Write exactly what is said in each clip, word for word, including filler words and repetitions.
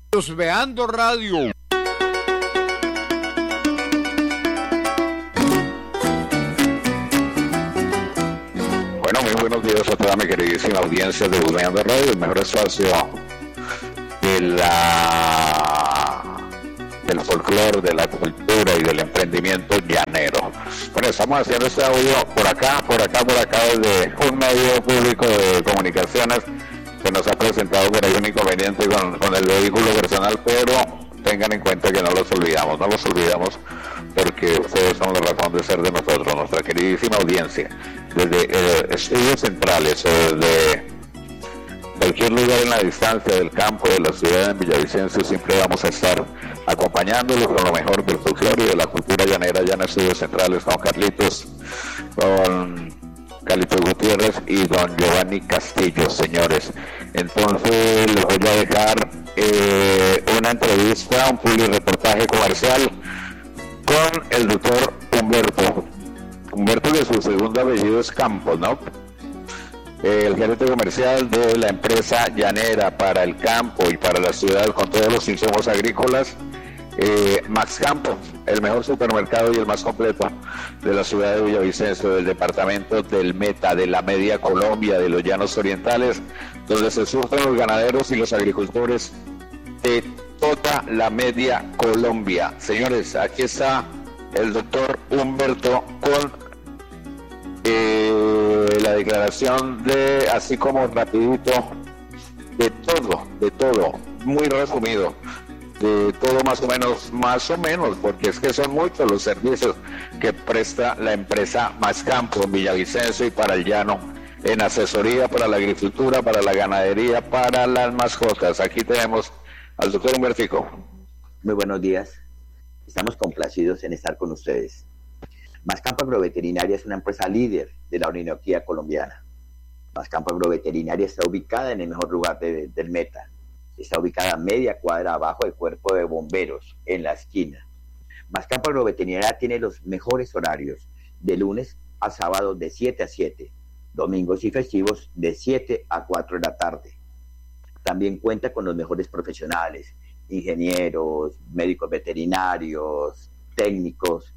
Veando Radio. Bueno, muy buenos días a toda mi queridísima audiencia de Veando Radio, el mejor espacio de la del folclore, de la cultura y del emprendimiento llanero. Bueno, estamos haciendo este audio por acá, por acá, por acá, desde un medio público de comunicaciones que nos ha presentado por ahí un inconveniente con, con el vehículo personal, pero tengan en cuenta que no los olvidamos, no los olvidamos porque ustedes son la razón de ser de nosotros, nuestra queridísima audiencia, desde eh, estudios centrales o desde cualquier lugar en la distancia del campo, de la ciudad de Villavicencio, siempre vamos a estar acompañándolos con lo mejor del folclore y de la cultura llanera, ya en estudios centrales con Carlitos, con Carlitos Gutiérrez y don Giovanni Castillo, señores. Entonces les voy a dejar eh, una entrevista, un publireportaje comercial con el doctor Humberto. Humberto, de su segundo apellido es Campos, ¿no? El gerente comercial de la empresa llanera para el campo y para la ciudad con todos los insumos agrícolas, eh, Max Campo, el mejor supermercado y el más completo de la ciudad de Villavicencio, del departamento del Meta, de la Media Colombia, de los Llanos Orientales, donde se surten los ganaderos y los agricultores de toda la Media Colombia. Señores, aquí está el doctor Humberto con eh, la declaración de, así como rapidito, de todo, de todo, muy resumido, de todo más o menos, más o menos, porque es que son muchos los servicios que presta la empresa Más Campo en Villavicencio y para el llano, en asesoría para la agricultura, para la ganadería, para las mascotas. Aquí tenemos al doctor Humbertico. Muy buenos días, estamos complacidos en estar con ustedes. Más Campo Agroveterinaria es una empresa líder de la orinoquía colombiana. Más Campo Agroveterinaria está ubicada en el mejor lugar de, del Meta. Está ubicada a media cuadra abajo del cuerpo de bomberos, en la esquina. Más Campo Agroveterinaria tiene los mejores horarios, de lunes a sábado de siete a siete, domingos y festivos de siete a cuatro de la tarde. También cuenta con los mejores profesionales, ingenieros, médicos veterinarios, técnicos,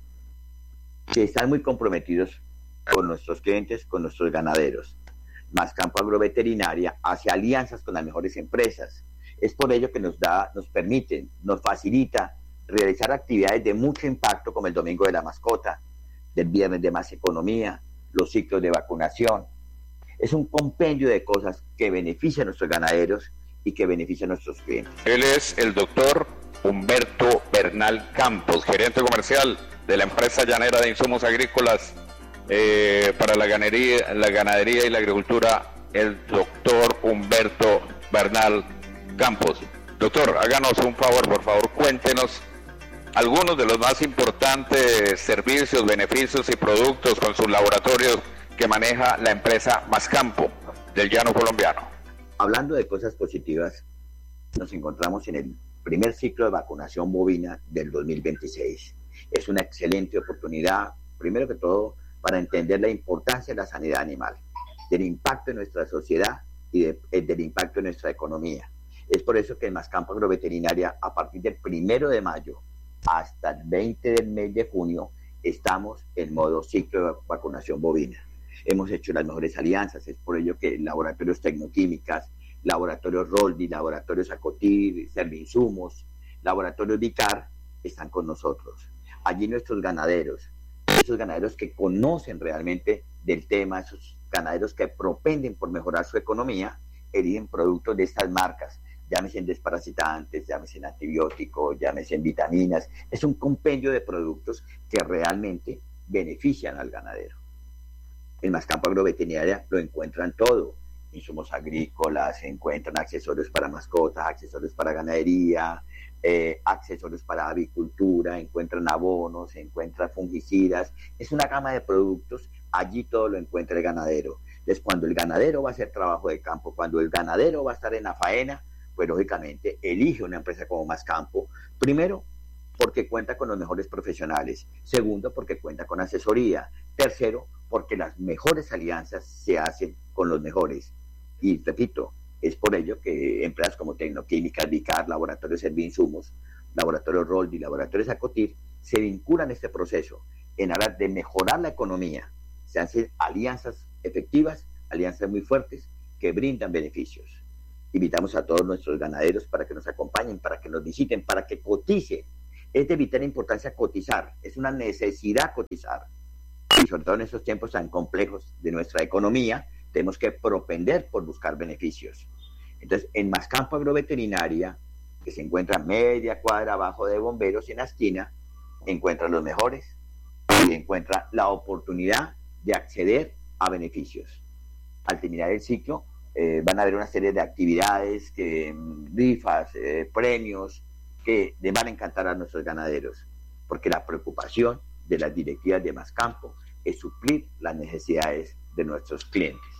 que están muy comprometidos con nuestros clientes, con nuestros ganaderos. Más Campo Agroveterinaria hace alianzas con las mejores empresas. Es por ello que nos da, nos permiten, nos facilita realizar actividades de mucho impacto como el Domingo de la Mascota, del Viernes de Más Economía, los ciclos de vacunación. Es un compendio de cosas que benefician a nuestros ganaderos y que benefician a nuestros clientes. Él es el doctor Humberto Bernal Campos, gerente comercial de la empresa llanera de insumos agrícolas eh, para la ganadería, la ganadería y la agricultura, el doctor Humberto Bernal Campos. Doctor, háganos un favor, por favor, cuéntenos algunos de los más importantes servicios, beneficios y productos con sus laboratorios que maneja la empresa Más Campo del llano colombiano. Hablando de cosas positivas, nos encontramos en el primer ciclo de vacunación bovina del dos mil veintiséis. Es una excelente oportunidad, primero que todo, para entender la importancia de la sanidad animal, del impacto en nuestra sociedad y de, del impacto en nuestra economía. Es por eso que en Más Campo Agroveterinaria, a partir del primero de mayo hasta el veinte del mes de junio, estamos en modo ciclo de vacunación bovina. Hemos hecho las mejores alianzas, es por ello que laboratorios tecnoquímicas, laboratorios Roldi, laboratorios Acotir, Servinsumos, laboratorios Vicar están con nosotros. Allí nuestros ganaderos, esos ganaderos que conocen realmente del tema, esos ganaderos que propenden por mejorar su economía, eligen productos de estas marcas, llámese en desparasitantes, llámese en antibióticos, llámese en vitaminas. Es un compendio de productos que realmente benefician al ganadero. En Más Campo Agroveterinaria lo encuentran todo, insumos agrícolas, se encuentran accesorios para mascotas, accesorios para ganadería, eh, accesorios para avicultura, encuentran abonos, se encuentran fungicidas. Es una gama de productos, allí todo lo encuentra el ganadero. Entonces, cuando el ganadero va a hacer trabajo de campo, cuando el ganadero va a estar en la faena, pues lógicamente elige una empresa como Más Campo, primero porque cuenta con los mejores profesionales, segundo porque cuenta con asesoría, tercero porque las mejores alianzas se hacen con los mejores. Y repito, Es por ello que empresas como Tecnoquímicas, Vicar, Laboratorios Servinsumos, Laboratorios Roldi, Laboratorios Acotir, se vinculan a este proceso en aras de mejorar la economía. Se hacen alianzas efectivas, alianzas muy fuertes que brindan beneficios. Invitamos a todos nuestros ganaderos para que nos acompañen, para que nos visiten, para que coticen. Es de vital importancia cotizar, es una necesidad cotizar. Y sobre todo en estos tiempos tan complejos de nuestra economía, tenemos que propender por buscar beneficios. Entonces, en Mascampo Agroveterinaria, que se encuentra media cuadra abajo de Bomberos en la esquina, encuentra los mejores y encuentra la oportunidad de acceder a beneficios. Al terminar el ciclo, eh, van a haber una serie de actividades, que, rifas, eh, premios, que les van a encantar a nuestros ganaderos, porque la preocupación de las directivas de Mascampo es suplir las necesidades de nuestros clientes.